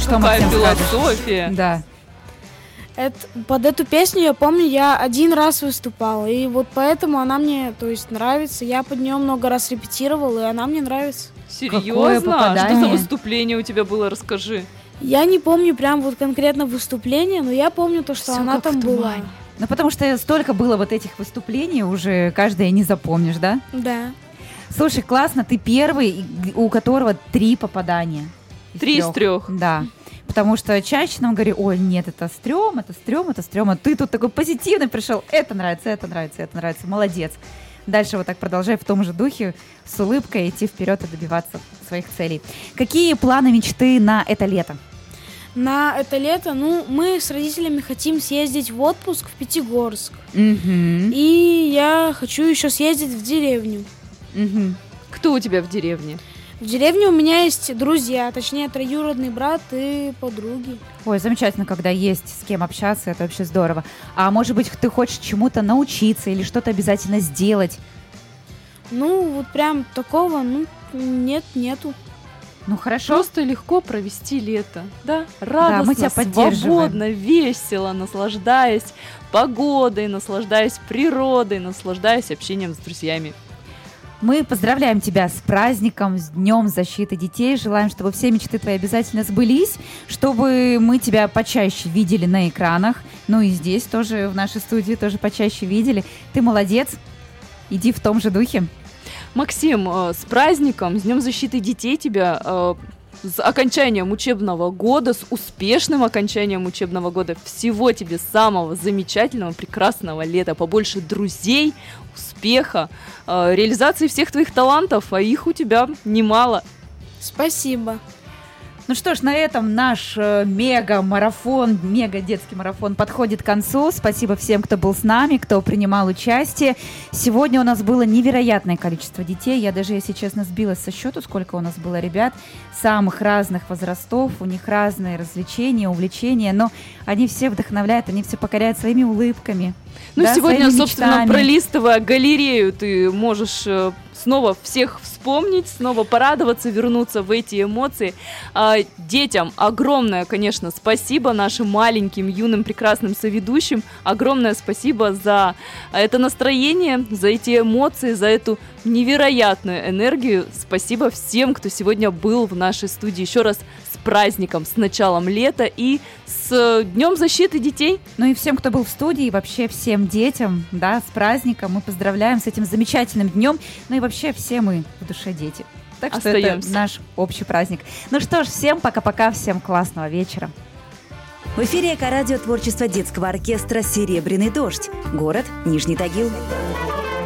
Что какая Максим философия. скажешь? Да. Под эту песню, я помню, я один раз выступала, и вот поэтому она мне, то есть, нравится. Я под нее много раз репетировала, и она мне нравится. Серьезно? Какое попадание. Что за выступление у тебя было, расскажи. Я не помню прям вот конкретно выступление, но я помню то, что Всё она как там в была. тумане. Ну, потому что столько было вот этих выступлений, уже каждое не запомнишь, да? Да. Слушай, классно, ты первый, у которого 3 попадания. 3 из 3. Да. Потому что чаще нам говорят, ой, нет, это стрём, это стрём, это стрём. А ты тут такой позитивный пришел, это нравится, это нравится, это нравится. Молодец. Дальше вот так продолжай в том же духе, с улыбкой идти вперед и добиваться своих целей. Какие планы, мечты на это лето? На это лето, мы с родителями хотим съездить в отпуск в Пятигорск. Мгм. И я хочу еще съездить в деревню. Мгм. Кто у тебя в деревне? В деревне у меня есть друзья, точнее, троюродный брат и подруги. Ой, замечательно, когда есть с кем общаться, это вообще здорово. А может быть, ты хочешь чему-то научиться или что-то обязательно сделать? Вот прям такого, нету. Ну, хорошо. Просто легко провести лето, да? Радостно, мы тебя поддерживаем. свободно, весело, наслаждаясь погодой, наслаждаясь природой, наслаждаясь общением с друзьями. Мы поздравляем тебя с праздником, с Днем защиты детей. Желаем, чтобы все мечты твои обязательно сбылись, чтобы мы тебя почаще видели на экранах. Ну и здесь тоже, в нашей студии, тоже почаще видели. Ты молодец. Иди в том же духе. Максим, с праздником, с Днем защиты детей тебя, с окончанием учебного года, с успешным окончанием учебного года. Всего тебе самого замечательного, прекрасного лета, побольше друзей, успеха, реализации всех твоих талантов, а их у тебя немало. Спасибо. Ну что ж, на этом наш мега-марафон, мега-детский марафон подходит к концу. Спасибо всем, кто был с нами, кто принимал участие. Сегодня у нас было невероятное количество детей. Я даже, если честно, сбилась со счету, сколько у нас было ребят самых разных возрастов. У них разные развлечения, увлечения, но они все вдохновляют, они все покоряют своими улыбками. Ну, да, сегодня, своими собственно, мечтами. пролистывая галерею, ты можешь снова всех вспомнить, снова порадоваться, вернуться в эти эмоции. Детям огромное, конечно, спасибо, нашим маленьким, юным, прекрасным соведущим. Огромное спасибо за это настроение, за эти эмоции, за эту невероятную энергию. Спасибо всем, кто сегодня был в нашей студии. Еще раз с праздником, с началом лета и с Днем защиты детей. Ну и всем, кто был в студии, и вообще всем детям, да, с праздником. Мы поздравляем с этим замечательным днем. Ну и вообще все мы в душе дети. Так что Остаемся. это наш общий праздник. Ну что ж, всем пока-пока, всем классного вечера. В эфире Эко-радио творчество детского оркестра «Серебряный дождь». Город Нижний Тагил.